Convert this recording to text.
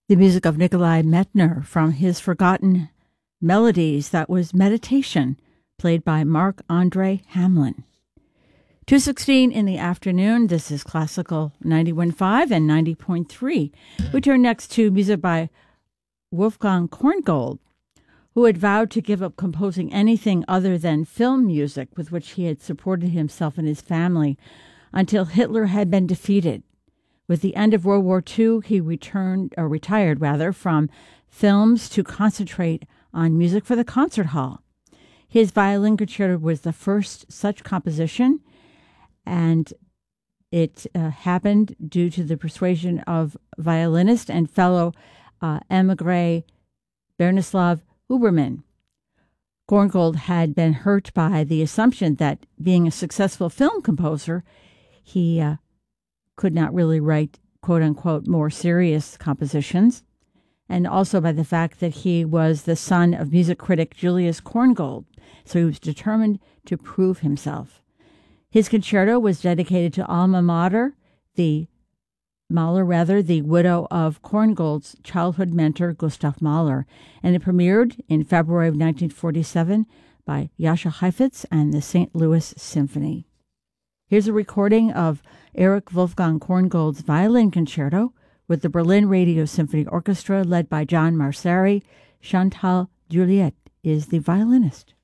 the music of Nikolai Medtner from his Forgotten Melodies. That was Meditation, played by Marc-Andre Hamelin. 2:16 in the afternoon. This is Classical 91.5 and 90.3. We turn next to music by Wolfgang Korngold, who had vowed to give up composing anything other than film music with which he had supported himself and his family until Hitler had been defeated. With the end of World War II, he retired from films to concentrate on music for the concert hall. His violin concerto was the first such composition, and it happened due to the persuasion of violinist and fellow emigre Bernislav Huberman. Korngold had been hurt by the assumption that being a successful film composer, he could not really write, quote-unquote, more serious compositions, and also by the fact that he was the son of music critic Julius Korngold, so he was determined to prove himself. His concerto was dedicated to Alma Mahler, the widow of Korngold's childhood mentor, Gustav Mahler, and it premiered in February of 1947 by Jascha Heifetz and the St. Louis Symphony. Here's a recording of Erich Wolfgang Korngold's violin concerto with the Berlin Radio Symphony Orchestra led by John Marsari. Chantal Juliet is the violinist.